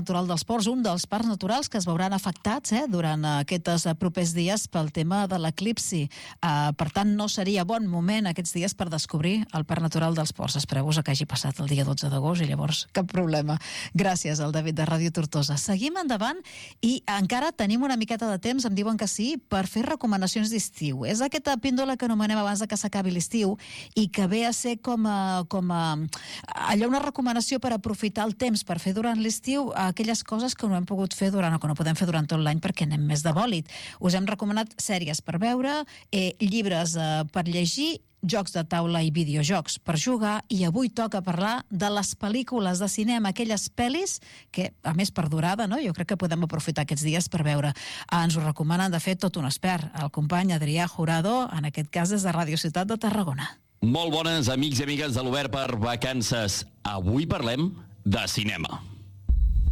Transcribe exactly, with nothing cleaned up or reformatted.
Natural dels Ports, un dels parcs naturals que es veuran afectats eh, durant aquests propers dies pel tema de l'eclipsi. Uh, per tant, no seria bon moment aquests dies per descobrir el Parc Natural dels Ports. Espereu-vos que hagi passat el dia dotze d'agost i llavors cap problema. Gràcies al David de Ràdio Tortosa. Seguim endavant i encara tenim una miqueta de temps, em diuen que sí, per fer recomanacions d'estiu. És aquesta píndola que anomenem abans de que s'acabi l'estiu i que ve a ser com a, com a allò una recomanació per aprofitar el temps per fer durant l'estiu aquelles coses que no hem pogut fer durant o que no podem fer durant tot l'any perquè anem més de bòlit. Us hem recomanat sèries per veure, eh, llibres eh, per llegir, jocs de taula i videojocs per jugar, i avui toca parlar de les pel·lícules de cinema, aquelles pel·lis que, a més per durada, no? Jo crec que podem aprofitar aquests dies per veure. Ah, ens ho recomanen, de fet, tot un expert, el company Adrià Jurado, en aquest cas des de Ràdio Ciutat de Tarragona. Molt bones, amics i amigues de l'Obert per Vacances. Avui parlem de cinema.